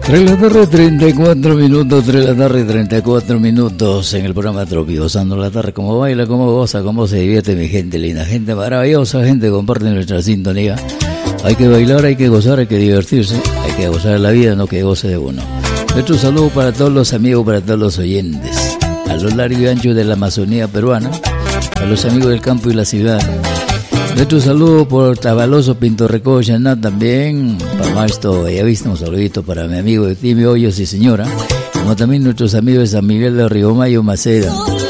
3 de la tarde, 34 minutos, 3 de la tarde, 34 minutos en el programa Tropicozando la tarde. Como baila, como goza, como se divierte mi gente linda, gente maravillosa, gente que comparte nuestra sintonía. Hay que bailar, hay que gozar, hay que divertirse, hay que gozar de la vida, no que goce de uno. Nuestro saludo para todos los amigos, para todos los oyentes, a lo largo y ancho de la Amazonía peruana, a los amigos del campo y la ciudad. Nuestro saludo por Tabaloso, Pinto Recodo, Chaná también, para Maestro Bellavista, un saludito para mi amigo de Timio Hoyos y señora, como también nuestros amigos de San Miguel de Río Mayo, Maceda,